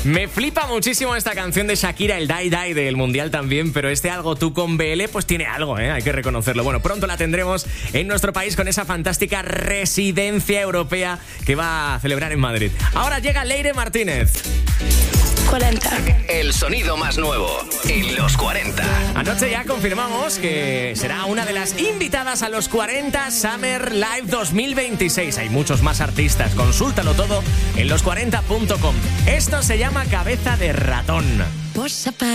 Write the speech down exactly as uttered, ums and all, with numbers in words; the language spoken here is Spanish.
Me flipa muchísimo esta canción de Shakira, el Die Die del Mundial también, pero este Algo tú con B L pues tiene algo, ¿eh? Hay que reconocerlo. Bueno, pronto la tendremos en nuestro país con esa fantástica residencia europea que va a celebrar en Madrid. Ahora llega Leire Martínez. cuarenta. El sonido más nuevo en los cuarenta. Anoche ya confirmamos que será una de las invitadas a los cuarenta Summer Live dos mil veintiséis. Hay muchos más artistas, consúltalo todo en los cuarenta punto com. Esto se llama Cabeza de Ratón. Por